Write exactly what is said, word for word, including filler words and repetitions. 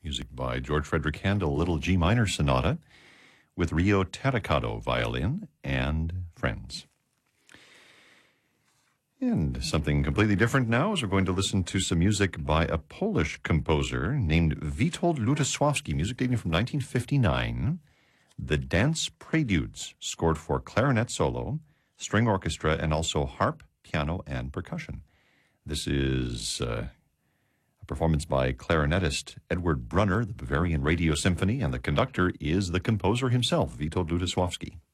Music by George Frederick Handel, Little G Minor Sonata, with Rio Terricado violin and friends. And something completely different now is we're going to listen to some music by a Polish composer named Witold Lutosławski, music dating from nineteen fifty-nine. The Dance Preludes, scored for clarinet solo, string orchestra, and also harp, piano, and percussion. This is uh, a performance by clarinetist Edward Brunner, the Bavarian Radio Symphony, and the conductor is the composer himself, Witold Lutosławski.